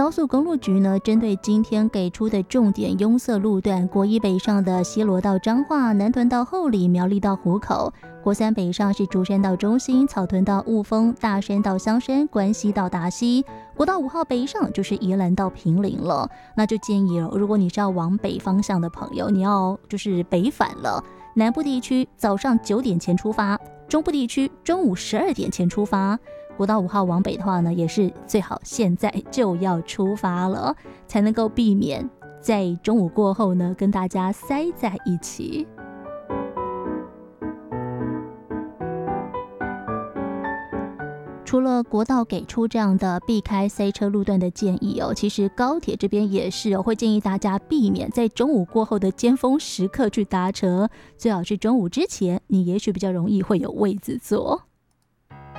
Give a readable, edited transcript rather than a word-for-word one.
高速公路局呢，针对今天给出的重点拥塞路段，国一北上的西螺到彰化、南屯到后里、苗栗到湖口；国三北上是竹山到中心、草屯到雾峰、大山到香山、关西到达西；国道5号北上就是宜兰到坪林了。那就建议了，如果你是要往北方向的朋友，你要就是北返了。南部地区早上9点前出发，中部地区中午12点前出发。国道5号往北的话呢，也是最好现在就要出发了，才能够避免在中午过后呢跟大家塞在一起。除了国道给出这样的避开塞车路段的建议其实高铁这边也是会建议大家避免在中午过后的尖峰时刻去搭车，最好是中午之前，你也许比较容易会有位子坐。